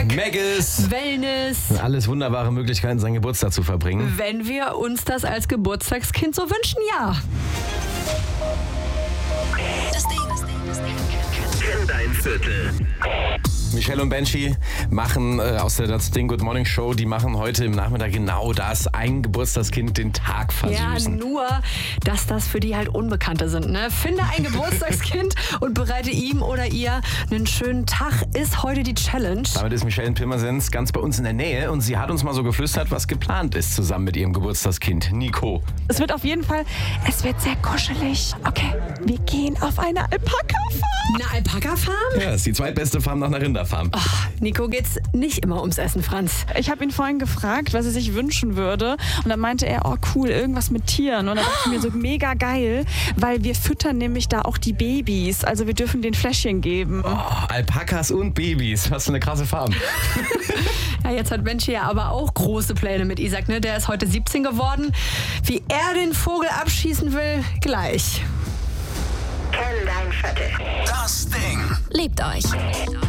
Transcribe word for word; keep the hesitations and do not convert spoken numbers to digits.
Maggis, Wellness. alles wunderbare Möglichkeiten, seinen Geburtstag zu verbringen. Wenn wir uns das als Geburtstagskind so wünschen, ja. Das Ding, das Ding, das Ding. Kenn dein Viertel. Michelle und Benji machen äh, aus der Das Ding Good Morning Show, die machen heute im Nachmittag genau das, ein Geburtstagskind den Tag versüßen. Ja, nur, dass das für die halt Unbekannte sind. Ne? Finde ein Geburtstagskind und bereite ihm oder ihr einen schönen Tag, ist heute die Challenge. Damit ist Michelle in Pirmasens ganz bei uns in der Nähe und sie hat uns mal so geflüstert, was geplant ist zusammen mit ihrem Geburtstagskind, Nico. Es wird auf jeden Fall, es wird sehr kuschelig. Okay, wir gehen auf eine Alpaka-Farm. Eine Alpaka-Farm? Ja, ist die zweitbeste Farm nach einer Rinderfarm. Oh, Nico geht's nicht immer ums Essen, Franz. Ich habe ihn vorhin gefragt, was er sich wünschen würde. Und dann meinte er, oh cool, irgendwas mit Tieren. Und dann dachte ich mir so, mega geil, weil wir füttern nämlich da auch die Babys. Also wir dürfen den Fläschchen geben. Oh, Alpakas und Babys, was für eine krasse Farm. Ja, jetzt hat Benji ja aber auch große Pläne mit Isaac, ne? Der ist heute siebzehn geworden. Wie er den Vogel abschießen will, gleich. Kenn dein Viertel. Das Ding. Liebt euch.